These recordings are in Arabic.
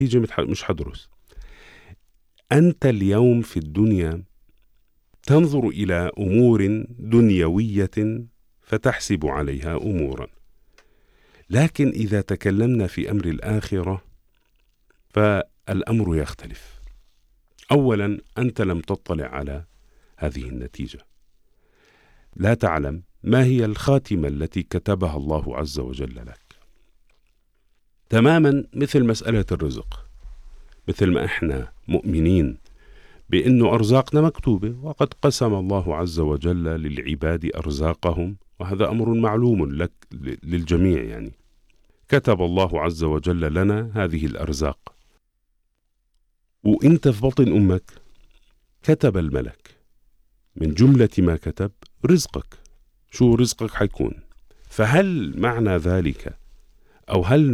يجي مش حدرس. أنت اليوم في الدنيا تنظر إلى أمور دنيوية فتحسب عليها أمورا، لكن إذا تكلمنا في أمر الآخرة فالأمر يختلف. أولا، أنت لم تطلع على هذه النتيجة، لا تعلم ما هي الخاتمة التي كتبها الله عز وجل لك. تماما مثل مسألة الرزق، مثل ما إحنا مؤمنين بأنه أرزاقنا مكتوبة، وقد قسم الله عز وجل للعباد أرزاقهم، وهذا أمر معلوم لك للجميع. يعني كتب الله عز وجل لنا هذه الأرزاق، وإنت في بطن أمك كتب الملك من جملة ما كتب رزقك، شو رزقك حيكون. فهل معنى ذلك، أو هل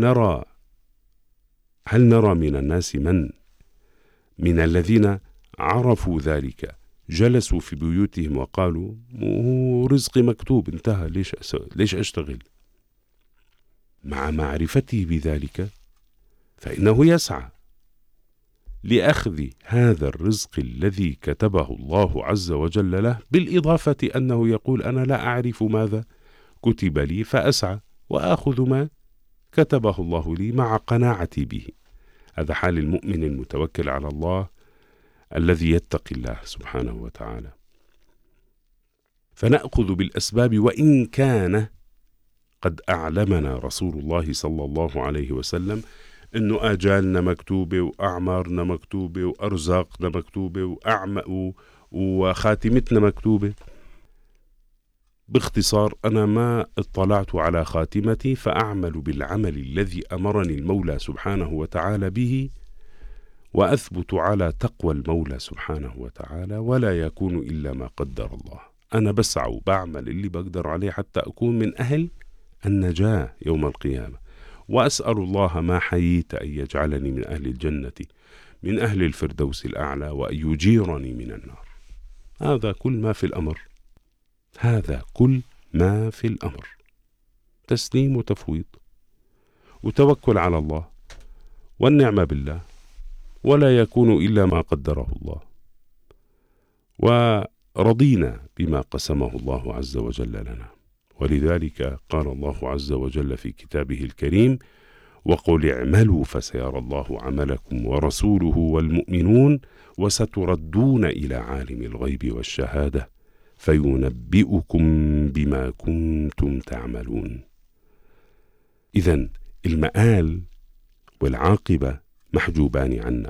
نرى من الناس من الذين عرفوا ذلك جلسوا في بيوتهم وقالوا رزقي مكتوب انتهى، ليش أشتغل؟ مع معرفته بذلك فإنه يسعى لأخذ هذا الرزق الذي كتبه الله عز وجل له، بالإضافة أنه يقول أنا لا أعرف ماذا كتب لي فأسعى وأخذ ما كتبه الله لي مع قناعتي به. هذا حال المؤمن المتوكل على الله الذي يتقي الله سبحانه وتعالى. فنأخذ بالأسباب، وإن كان قد أعلمنا رسول الله صلى الله عليه وسلم أنه آجالنا مكتوبة، وأعمارنا مكتوبة، وأرزاقنا مكتوبة، وخاتمتنا مكتوبة. باختصار، أنا ما اطلعت على خاتمتي فأعمل بالعمل الذي أمرني المولى سبحانه وتعالى به، وأثبت على تقوى المولى سبحانه وتعالى، ولا يكون إلا ما قدر الله. أنا بسعى وبعمل اللي بقدر عليه حتى أكون من أهل النجاة يوم القيامة، وأسأل الله ما حييت أن يجعلني من أهل الجنة، من أهل الفردوس الأعلى، وأن يجيرني من النار. هذا كل ما في الأمر، هذا كل ما في الأمر، تسليم وتفويض وتوكل على الله والنعمة بالله، ولا يكون إلا ما قدره الله، ورضينا بما قسمه الله عز وجل لنا. ولذلك قال الله عز وجل في كتابه الكريم: وقل اعملوا فسيرى الله عملكم ورسوله والمؤمنون وستردون إلى عالم الغيب والشهادة فينبئكم بما كنتم تعملون. إذن المآل والعاقبة محجوبان عنا،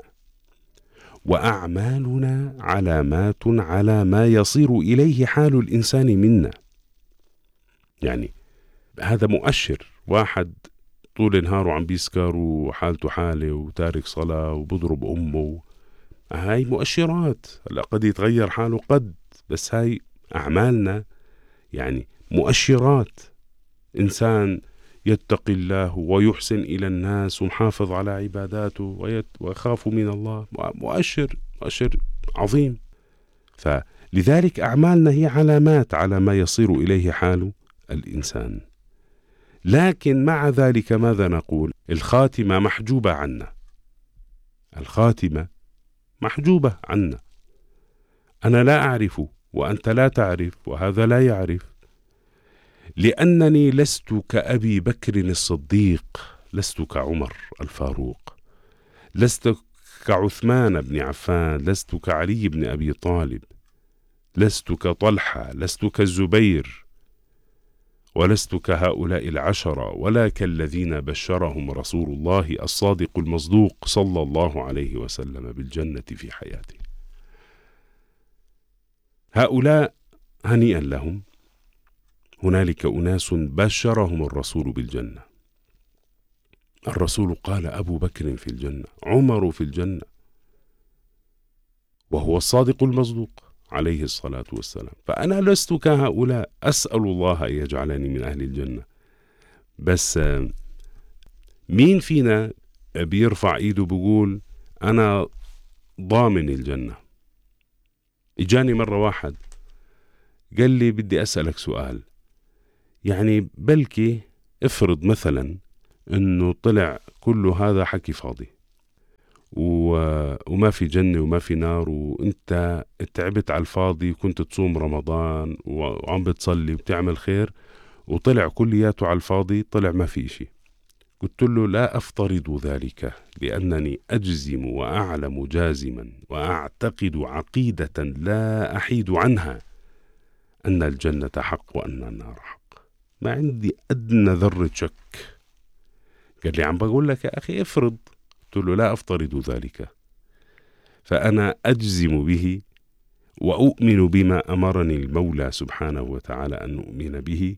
وأعمالنا علامات على ما يصير إليه حال الإنسان منا. يعني هذا مؤشر، واحد طول نهاره عم بيسكر وحالته حالة وتارك صلاة وبضرب أمه، هاي مؤشرات. هلا قد يتغير حاله بس هاي أعمالنا يعني مؤشرات. إنسان يتقي الله ويحسن إلى الناس ومحافظ على عباداته ويخاف من الله، مؤشر عظيم. فلذلك أعمالنا هي علامات على ما يصير إليه حال الإنسان. لكن مع ذلك ماذا نقول؟ الخاتمة محجوبة عنا، الخاتمة محجوبة عنا. أنا لا أعرف وأنت لا تعرف وهذا لا يعرف، لأنني لست كأبي بكر الصديق، لست كعمر الفاروق، لست كعثمان بن عفان، لست كعلي بن أبي طالب، لست كطلحة، لست كالزبير، ولست كهؤلاء العشرة، ولا كالذين بشرهم رسول الله الصادق المصدوق صلى الله عليه وسلم بالجنة في حياته. هؤلاء هنيئا لهم، هنالك أناس بشرهم الرسول بالجنة. الرسول قال أبو بكر في الجنة، عمر في الجنة، وهو الصادق المصدوق عليه الصلاة والسلام. فأنا لست كهؤلاء، أسأل الله أن يجعلني من أهل الجنة. بس مين فينا بيرفع إيده بيقول أنا ضامن الجنة؟ إجاني مرة واحد قال لي بدي أسألك سؤال، يعني بلكي افرض مثلا أنه طلع كل هذا حكي فاضي، وما في جنة وما في نار، وانت تعبت على الفاضي، كنت تصوم رمضان وعم بتصلي وبتعمل خير، وطلع كلياته على الفاضي، طلع ما في إشي. قلت له لا أفترض ذلك، لأنني أجزم وأعلم جازما وأعتقد عقيدة لا أحيد عنها أن الجنة حق وأن النار حق، ما عندي أدنى ذرة شك. قال لي عم بقول لك يا أخي افرض. قلت له لا أفترض ذلك، فأنا أجزم به وأؤمن بما أمرني المولى سبحانه وتعالى أن نؤمن به،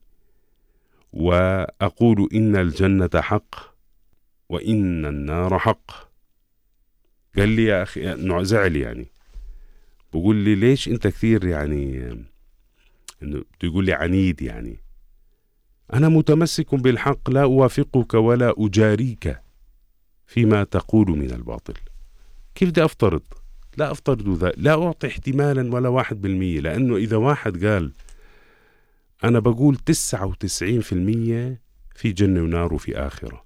وأقول إن الجنة حق وإن النار حق. قال لي يا أخي إنه زعل، يعني بقول لي ليش أنت كثير يعني إنه تقول لي عنيد، يعني أنا متمسك بالحق، لا أوافقك ولا أجاريك فيما تقول من الباطل. كيف بدي أفترض؟ لا أفترض ذلك، لا أعطي احتمالا ولا 1%، لأنه إذا واحد قال أنا بقول 99% في جنة ونار وفي آخرة،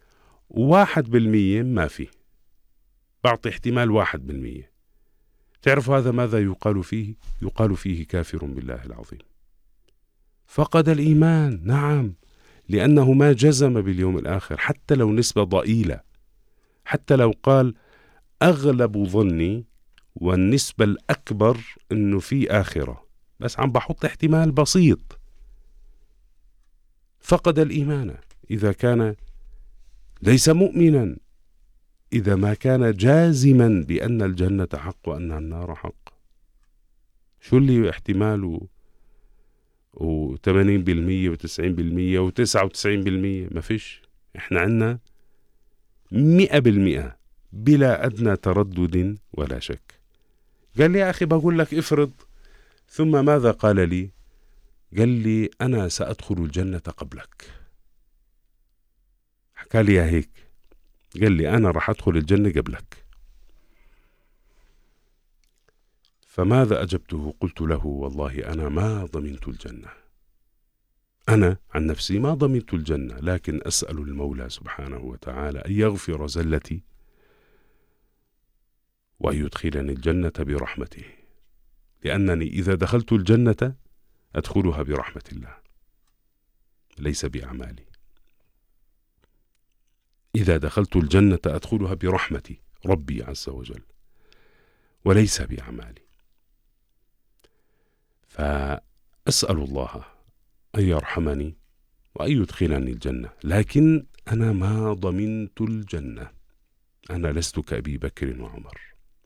1% ما في، بعطي احتمال 1%، تعرف هذا ماذا يقال فيه؟ يقال فيه كافر بالله العظيم، فقد الإيمان. نعم، لأنه ما جزم باليوم الآخر، حتى لو نسبة ضئيلة، حتى لو قال أغلب ظني والنسبة الأكبر أنه في آخرة، بس عم بحط احتمال بسيط. فقد الإيمان إذا كان ليس مؤمنا، إذا ما كان جازما بأن الجنة حق وأن النار حق. شو اللي احتماله 80% و90% و99%؟ ما فيش. احنا عنا 100% بلا أدنى تردد ولا شك. قال لي يا أخي بقول لك افرض، ثم ماذا قال لي؟ قال لي أنا سأدخل الجنة قبلك. حكى لي هيك، قال لي أنا راح أدخل الجنة قبلك. فماذا أجبته؟ قلت له والله أنا ما ضمنت الجنة، أنا عن نفسي ما ضمنت الجنة، لكن أسأل المولى سبحانه وتعالى أن يغفر زلتي وأن يدخلني الجنة برحمته، لأنني إذا دخلت الجنة أدخلها برحمة الله ليس بأعمالي. إذا دخلت الجنة أدخلها برحمة ربي عز وجل وليس بأعمالي. فأسأل الله أن يرحمني وأن يدخلني الجنة، لكن أنا ما ضمنت الجنة، أنا لست كأبي بكر وعمر.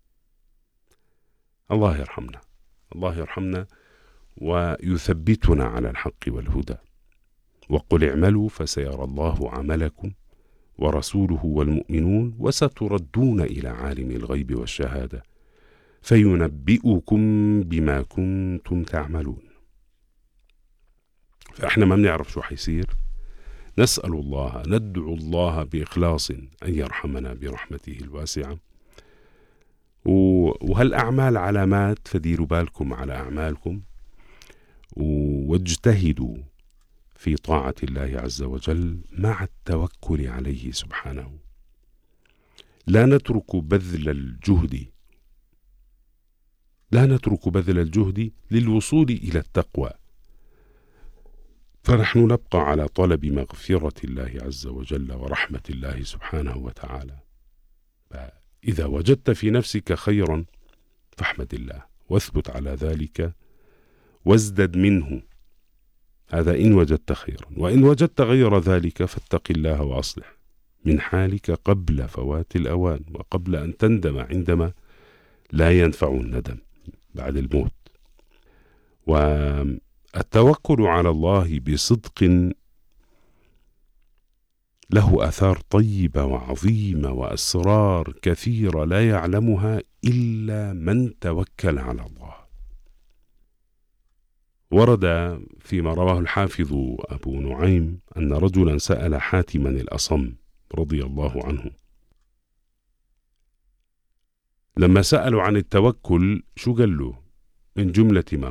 الله يرحمنا، الله يرحمنا ويثبتنا على الحق والهدى. وقل اعملوا فسيرى الله عملكم ورسوله والمؤمنون وستردون إلى عالم الغيب والشهادة فينبئكم بما كنتم تعملون. فإحنا ما بنعرف شو حيصير، نسأل الله، ندعو الله بإخلاص أن يرحمنا برحمته الواسعة. وهالأعمال علامات، فديروا بالكم على أعمالكم واجتهدوا في طاعة الله عز وجل مع التوكل عليه سبحانه. لا نترك بذل الجهد للوصول إلى التقوى، فنحن نبقى على طلب مغفرة الله عز وجل ورحمة الله سبحانه وتعالى. فإذا وجدت في نفسك خيرا فاحمد الله واثبت على ذلك وازدد منه، هذا إن وجدت خيرا. وإن وجدت غير ذلك فاتق الله وأصلح من حالك قبل فوات الأوان وقبل أن تندم عندما لا ينفع الندم بعد الموت. والتوكل على الله بصدق له آثار طيبة وعظيمة وأسرار كثيرة لا يعلمها إلا من توكل على الله. ورد فيما رواه الحافظ أبو نعيم أن رجلا سأل حاتما الأصم رضي الله عنه، لما سألوا عن التوكل شو قال له؟ من جملة ما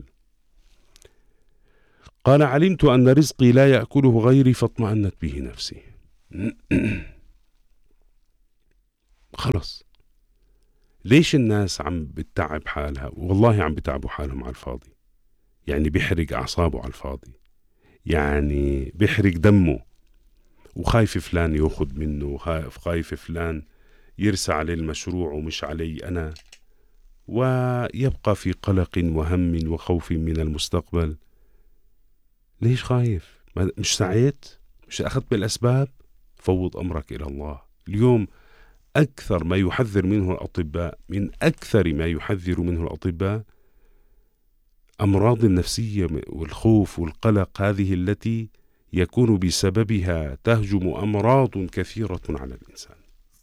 قال علمت أن رزقي لا يأكله غيري فاطمأنت به نفسي. خلص. ليش الناس عم بتتعب حالها؟ والله عم بتعبوا حالهم على الفاضي. يعني بيحرق أعصابه على الفاضي، يعني بيحرق دمه، وخايف فلان يأخذ منه، وخايف فلان يرسى عليه المشروع ومش علي أنا، ويبقى في قلق وهم وخوف من المستقبل. ليش خايف؟ مش سعيت؟ مش أخذت بالأسباب؟ فوض أمرك إلى الله. اليوم أكثر ما يحذر منه الأطباء، من أكثر ما يحذر منه الأطباء، أمراض النفسية والخوف والقلق، هذه التي يكون بسببها تهجم أمراض كثيرة على الإنسان.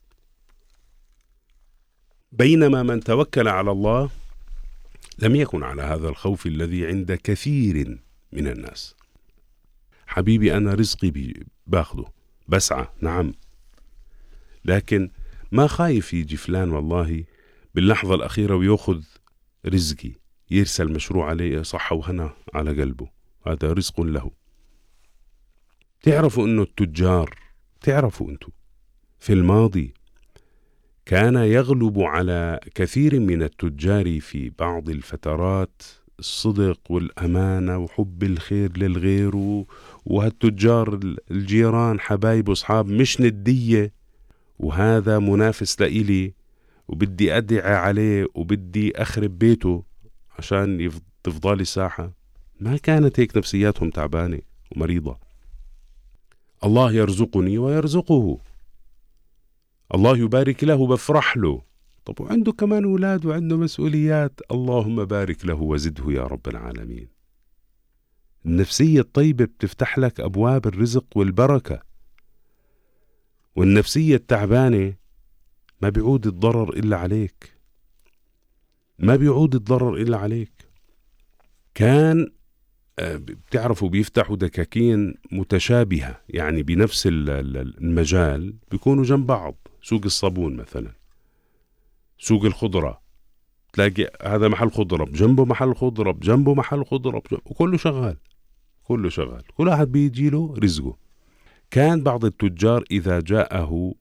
بينما من توكل على الله لم يكن على هذا الخوف الذي عند كثير من الناس. حبيبي أنا رزقي باخده، بسعى نعم، لكن ما خايف يجي فلان والله باللحظة الأخيرة ويأخذ رزقي، يرسل مشروع عليه صحة وهنا على قلبه، هذا رزق له. تعرفوا أنه التجار، تعرفوا أنتوا في الماضي كان يغلب على كثير من التجار في بعض الفترات الصدق والأمانة وحب الخير للغير، وهالتجار الجيران حبايب وأصحاب مش ندية، وهذا منافس لإلي وبدي أدعي عليه وبدي أخرب بيته عشان تفضل الساحة. ما كانت هيك نفسياتهم تعبانة ومريضة. الله يرزقني ويرزقه، الله يبارك له بفرح له. طب وعنده كمان أولاد وعنده مسؤوليات، اللهم بارك له وزده يا رب العالمين. النفسية الطيبة بتفتح لك أبواب الرزق والبركة، والنفسية التعبانة ما بيعود الضرر إلا عليك، ما بيعود الضرر إلا عليك. كان بتعرفوا بيفتحوا دكاكين متشابهة، يعني بنفس المجال بيكونوا جنب بعض. سوق الصابون مثلا، سوق الخضرة، تلاقي هذا محل خضرة بجنبه محل خضرة بجنبه محل خضرة وكله شغال، كله شغال، كل واحد بيجي له رزقه. كان بعض التجار إذا جاءه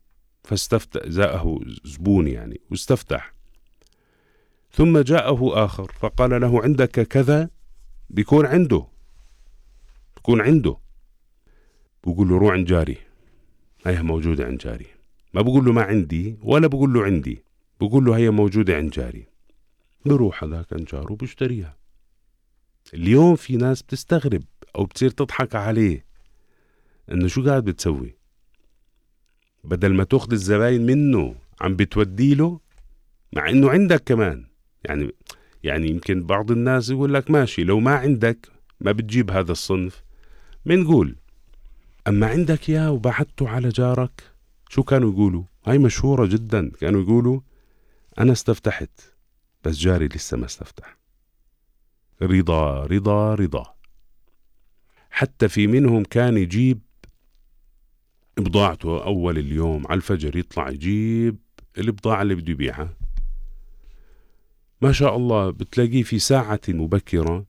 زبون يعني واستفتح، ثم جاءه آخر فقال له عندك كذا، بيكون عنده بقول له روح عند جاري، هي موجودة عند جاري. ما بقول له ما عندي ولا بقول له عندي، بقول له هي موجودة عند جاري. بروح هذاك عند جاره بيشتريها. اليوم في ناس بتستغرب أو بتصير تضحك عليه إنه شو قاعد بتسوي، بدل ما تأخذ الزباين منه عم بتودي له، مع إنه عندك كمان. يعني يمكن بعض الناس يقول لك ماشي لو ما عندك ما بتجيب هذا الصنف منقول، أما عندك يا وبعته على جارك. شو كانوا يقولوا؟ هاي مشهورة جدا، كانوا يقولوا أنا استفتحت بس جاري لسه ما استفتح. رضا رضا رضا. حتى في منهم كان يجيب بضاعته أول اليوم على الفجر، يطلع يجيب البضاعة اللي بده يبيعها، ما شاء الله بتلاقيه في ساعة مبكرة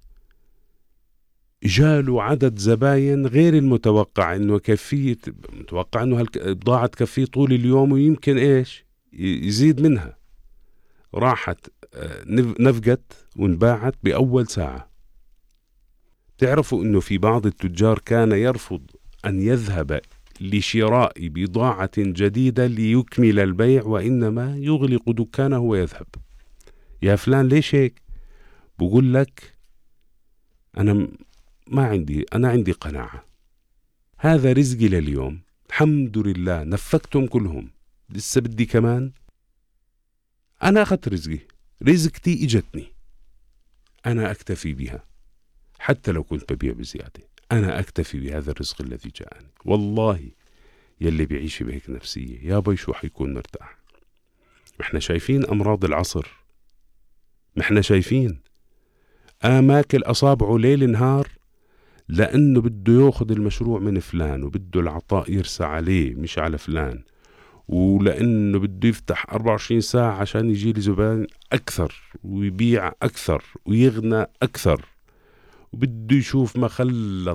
جاله عدد زباين غير المتوقع، انه متوقع انه البضاعة تكفيه طول اليوم ويمكن ايش يزيد منها، راحت نفقت وانباعت بأول ساعة. تعرفوا انه في بعض التجار كان يرفض ان يذهب لشراء بضاعة جديدة ليكمل البيع، وإنما يغلق دكانه ويذهب. يا فلان ليش هيك؟ بقول لك أنا أنا عندي قناعة، هذا رزقي لليوم الحمد لله، نفكتهم كلهم، لسه بدي كمان. أنا أخذت رزقتي إجتني، أنا أكتفي بها، حتى لو كنت ببيع بزيادة أنا أكتفي بهذا الرزق الذي جاءني. والله يلي بيعيش بهيك نفسية يا بي شو حيكون مرتاح. احنا شايفين أمراض العصر، احنا شايفين ماكل أصابعه ليل نهار لأنه بده يأخذ المشروع من فلان، وبده العطاء يرسى عليه مش على فلان، ولأنه بده يفتح 24 ساعة عشان يجي لي زبائن أكثر ويبيع أكثر ويغنى أكثر، وبده يشوف ما خلى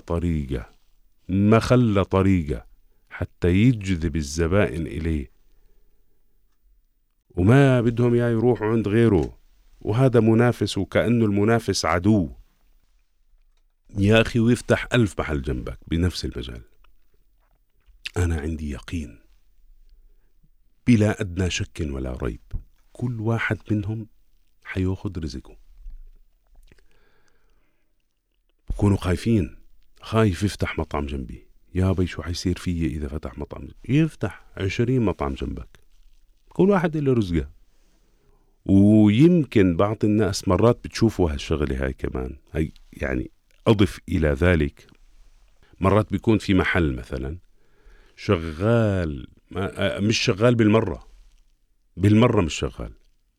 طريقة حتى يجذب الزبائن إليه. وما بدهم إياه يروحوا عند غيره، وهذا منافس وكأنه المنافس عدو. يا أخي ويفتح 1000 محل جنبك بنفس المجال. أنا عندي يقين بلا أدنى شك ولا ريب كل واحد منهم حياخد رزقه. بكونوا خايف يفتح مطعم جنبي، يا بي شو حيصير فيه إذا فتح مطعم جنبي؟ يفتح 20 مطعم جنبك، كل واحد إله رزقه. ويمكن بعض الناس مرات بتشوفوا هالشغلة هاي كمان، هاي يعني أضف إلى ذلك، مرات بيكون في محل مثلا شغال مش شغال بالمرة مش شغال،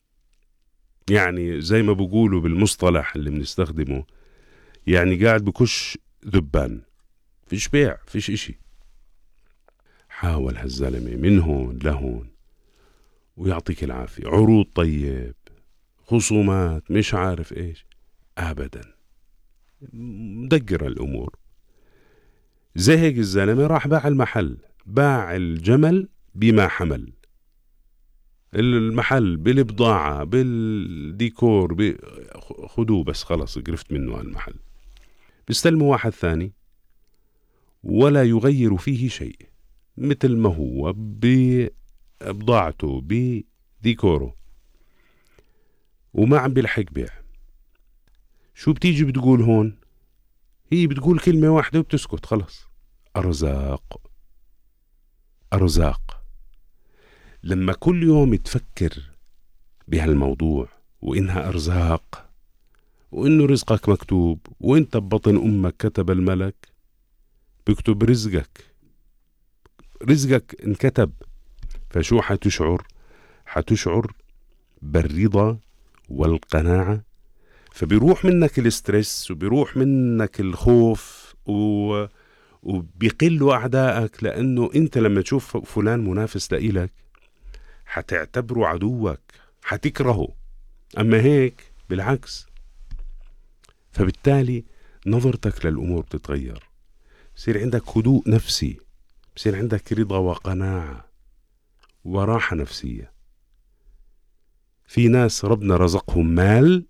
يعني زي ما بقولوا بالمصطلح اللي بنستخدمه، يعني قاعد بكش ذبان، فيش بيع فيش إشي. حاول هالزلمة من هون لهون ويعطيك العافية، عروض طيب، خصومات، مش عارف إيش، أبدا مدقر الأمور. زي هيك الزلمة راح باع المحل، باع الجمل بما حمل، المحل بالبضاعة بالديكور خدوه بس خلص قرفت منه المحل. بيستلموا واحد ثاني ولا يغير فيه شيء، مثل ما هو ببضاعته بديكوره، وما عم بيلحق بيع. شو بتيجي بتقول هون؟ هي بتقول كلمة واحدة وبتسكت خلص. أرزاق. لما كل يوم تفكر بهالموضوع وإنها أرزاق، وإنه رزقك مكتوب، وإنت ببطن أمك كتب الملك بيكتب رزقك انكتب. فشو حتشعر بالرضا والقناعة، فبيروح منك الاسترس وبيروح منك الخوف وبيقلوا أعدائك، لأنه أنت لما تشوف فلان منافس لإلك حتعتبره عدوك، حتكرهه. أما هيك بالعكس، فبالتالي نظرتك للأمور بتتغير، بصير عندك هدوء نفسي، بصير عندك رضا وقناعة وراحة نفسية. في ناس ربنا رزقهم مال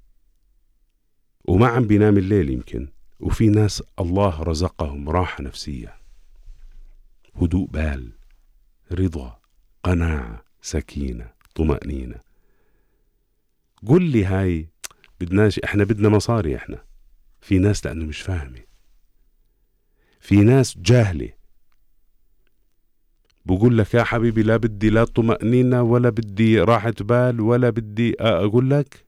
وما عم بينام الليل يمكن، وفي ناس الله رزقهم راحة نفسية، هدوء بال، رضا، قناعة، سكينة، طمأنينة. قل لي هاي بدناش، احنا بدنا مصاري احنا. في ناس لأنه مش فاهمة، في ناس جاهلة، بقول لك يا حبيبي لا بدي لا طمأنينة ولا بدي راحة بال ولا بدي أقول لك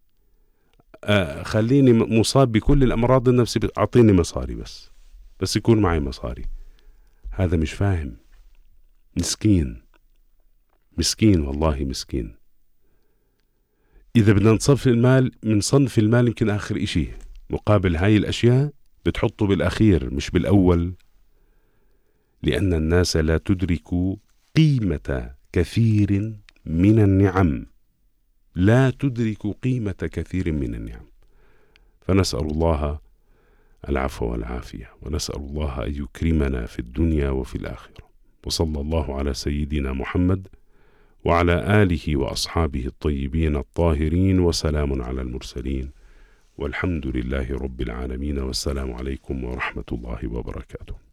خليني مصاب بكل الأمراض النفسية، أعطيني مصاري بس يكون معي مصاري. هذا مش فاهم، مسكين والله مسكين. إذا بدنا نصنف المال من صنف المال يمكن آخر إشي، مقابل هاي الأشياء بتحطه بالأخير مش بالأول، لأن الناس لا تدرك قيمة كثير من النعم، لا تدرك قيمة كثير من النعم. فنسأل الله العفو والعافية، ونسأل الله أن يكرمنا في الدنيا وفي الآخرة. وصلى الله على سيدنا محمد وعلى آله وأصحابه الطيبين الطاهرين، وسلام على المرسلين، والحمد لله رب العالمين، والسلام عليكم ورحمة الله وبركاته.